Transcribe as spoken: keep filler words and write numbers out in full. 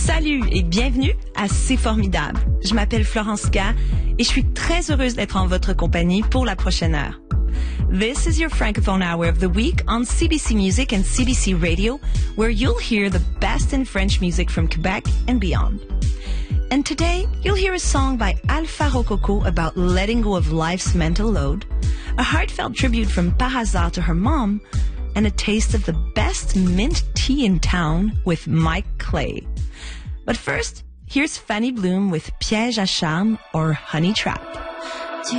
Salut et bienvenue à C'est formidable. Je m'appelle Florence Gall et je suis très heureuse d'être en votre compagnie pour la prochaine heure. This is your Francophone Hour of the week on C B C Music and C B C Radio, where you'll hear the best in French music from Quebec and beyond. And today, you'll hear a song by Alpha Rococo about letting go of life's mental load, a heartfelt tribute from Par Hasard to her mom, and a taste of the best mint tea in town with Mike Clay. But first, here's Fanny Bloom with Piège à charme or Honey Trap.